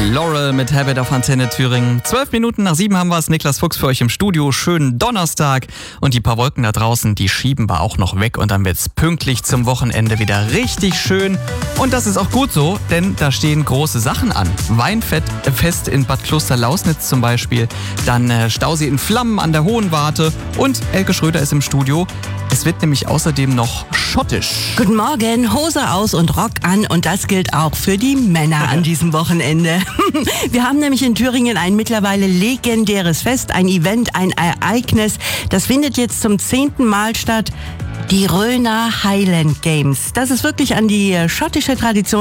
Laurel mit Habit auf Antenne Thüringen. 12 Minuten nach 7 haben wir es. Niklas Fuchs für euch im Studio. Schönen Donnerstag. Und die paar Wolken da draußen, die schieben wir auch noch weg. Und dann wird es pünktlich zum Wochenende wieder richtig schön. Und das ist auch gut so, denn da stehen große Sachen an. Weinfest in Bad Klosterlausnitz zum Beispiel. Dann Stausee in Flammen an der Hohen Warte. Und Elke Schröder ist im Studio. Es wird nämlich außerdem noch schottisch. Guten Morgen, Hose aus und Rock an, und das gilt auch für die Männer an diesem Wochenende. Wir haben nämlich in Thüringen ein mittlerweile legendäres Fest, ein Event, ein Ereignis. Das findet jetzt zum 10. Mal statt. Die Rhöner Highland Games. Das ist wirklich an die schottische Tradition